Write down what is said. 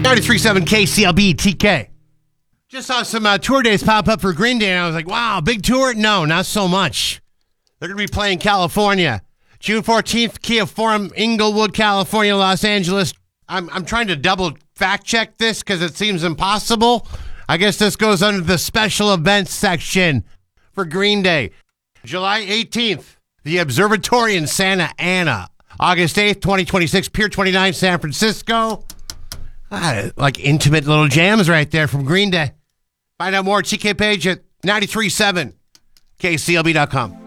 93.7 KCLB TK. Just saw some tour days pop up for Green Day, and I was like, wow, big tour? No, not so much. They're going to be playing California. June 14th, Kia Forum, Inglewood, California, Los Angeles. I'm trying to double fact check this because it seems impossible. I guess this goes under the special events section for Green Day. July 18th, the Observatory in Santa Ana. August 8th, 2026, Pier 29, San Francisco. Like intimate little jams right there from Green Day. Find out more at TK page at 93.7KCLB.com.